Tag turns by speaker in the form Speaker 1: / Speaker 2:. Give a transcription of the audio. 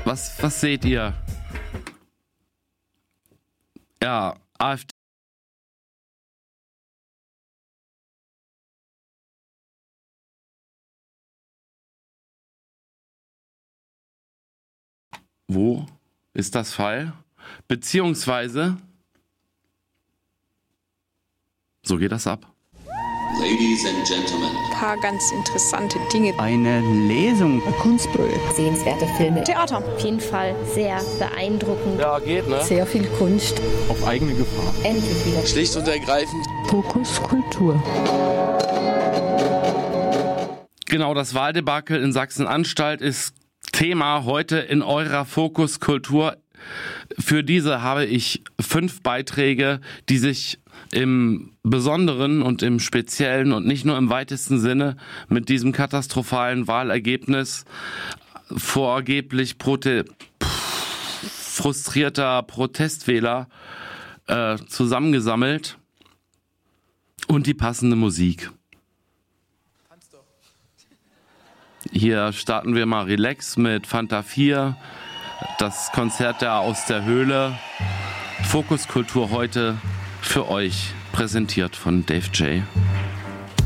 Speaker 1: Was seht ihr? Ja, AfD. Wo ist das Fall? Beziehungsweise, so geht das ab.
Speaker 2: Ladies and Gentlemen.
Speaker 3: Ein paar ganz interessante Dinge.
Speaker 4: Eine Lesung.
Speaker 5: Ein Kunstprojekt.
Speaker 6: Sehenswerte Filme.
Speaker 3: Theater.
Speaker 6: Auf jeden Fall sehr beeindruckend.
Speaker 1: Ja, geht, ne?
Speaker 5: Sehr viel Kunst.
Speaker 4: Auf eigene Gefahr.
Speaker 6: Endlich wieder.
Speaker 2: Schlicht und ergreifend.
Speaker 5: Fokus Kultur.
Speaker 1: Genau, das Wahldebakel in Sachsen-Anstalt ist Thema heute in eurer Fokus Kultur. Für diese habe ich 5 Beiträge, die sich im Besonderen und im Speziellen und nicht nur im weitesten Sinne mit diesem katastrophalen Wahlergebnis vorgeblich frustrierter Protestwähler zusammengesammelt und die passende Musik. Hier starten wir mal relax mit Fanta 4, das Konzert da aus der Höhle. Fokus Kultur heute für euch, präsentiert von Dave J.